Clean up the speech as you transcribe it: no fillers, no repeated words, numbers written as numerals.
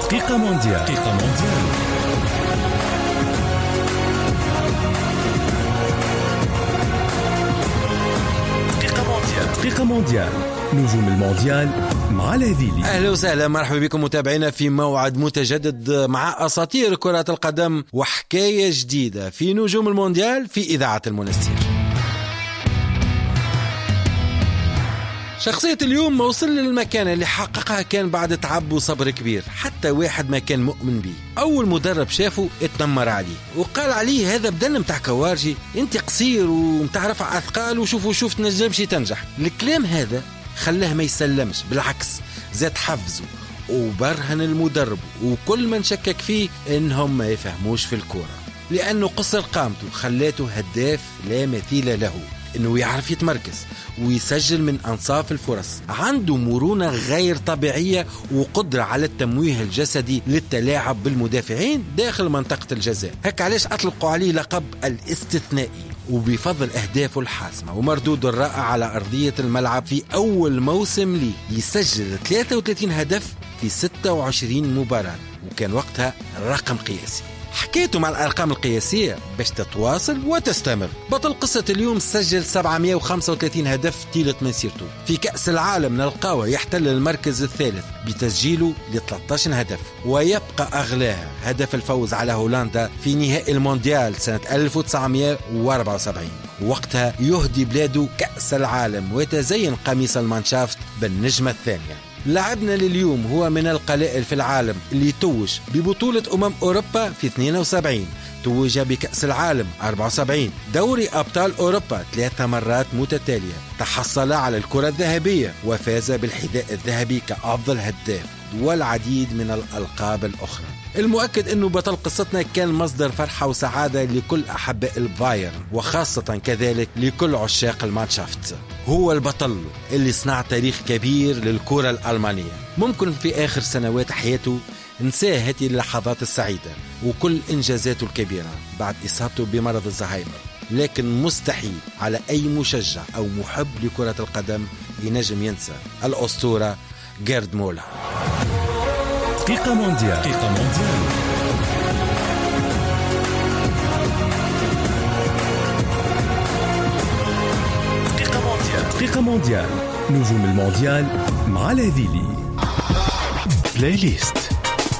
دقيقة مونديال. دقيقة مونديال. دقيقة مونديال. دقيقة مونديال. نجوم المونديال مع الهذيلي. أهلا وسهلا، مرحبا بكم متابعينا في موعد متجدد مع أساطير كرة القدم وحكاية جديدة في نجوم المونديال في إذاعة المنستير. شخصية اليوم ما وصل للمكانة اللي حققها كان بعد تعب وصبر كبير، حتى واحد ما كان مؤمن به. أول مدرب شافه اتنمر عليه وقال عليه هذا بدل متاع كوارجي، انت قصير ومتاع رفع أثقال وشوف تنجمش تنجح. الكلام هذا خلاه ما يسلمش، بالعكس زاد حفزه وبرهن المدرب وكل من شكك فيه انهم ما يفهموش في الكورة، لأنه قصر قامته خلاته هداف لا مثيل له، انه يعرف يتمركز ويسجل من انصاف الفرص، عنده مرونة غير طبيعية وقدرة على التمويه الجسدي للتلاعب بالمدافعين داخل منطقة الجزاء. هك علاش اطلقوا عليه لقب الاستثنائي، وبفضل أهدافه الحاسمة ومردوده الرائع على أرضية الملعب في أول موسم لي يسجل 33 هدف في 26 مباراة، وكان وقتها رقم قياسي. حكيته مع الأرقام القياسية باش تتواصل وتستمر. بطل قصة اليوم سجل 735 هدف طيلة مسيرته. في كأس العالم نلقاه يحتل المركز الثالث بتسجيله ل 13 هدف، ويبقى أغلاها هدف الفوز على هولندا في نهائي المونديال سنة 1974. وقتها يهدي بلاده كأس العالم ويتزين قميص المانشافت بالنجمة الثانية. لاعبنا لليوم هو من القلائل في العالم اللي توج ببطولة أوروبا في 72، توج بكأس العالم 74، دوري أبطال أوروبا 3 مرات متتالية، تحصل على الكرة الذهبية وفاز بالحذاء الذهبي كأفضل هداف والعديد من الألقاب الأخرى. المؤكد أنه بطل قصتنا كان مصدر فرحة وسعادة لكل أحباء البايرن، وخاصة كذلك لكل عشاق المانشافت. هو البطل اللي صنع تاريخ كبير للكرة الألمانية. ممكن في آخر سنوات حياته نساه هذه اللحظات السعيدة وكل إنجازاته الكبيرة بعد إصابته بمرض الزهايمر، لكن مستحيل على أي مشجع أو محب لكرة القدم ينجم ينسى الأسطورة جيرد مولا. دقيقة مونديال. دقيقة مونديال. دقيقة مونديال. دقيقة مونديال. نجوم المونديال مع الهذيلي. بلاي ليست.